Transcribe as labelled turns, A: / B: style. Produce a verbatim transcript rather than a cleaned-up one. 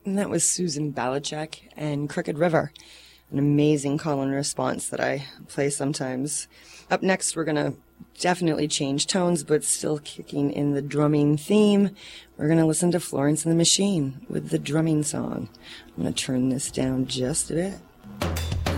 A: And that was Susan Balachek and Crooked River, an amazing call and response that I play sometimes. Up next, we're going to definitely change tones, but still kicking in the drumming theme. We're going to listen to Florence and the Machine with the drumming song. I'm going to turn this down just a bit.